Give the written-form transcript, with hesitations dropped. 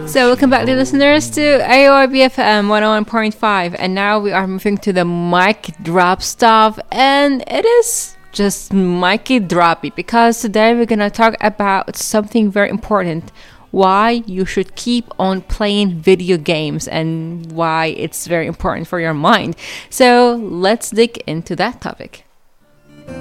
So welcome back, dear listeners, to AORBFM 101.5, and now we are moving to the mic drop stuff, and it is just mic droppy because today we're gonna talk about something very important: why you should keep on playing video games and why it's very important for your mind. So let's dig into that topic.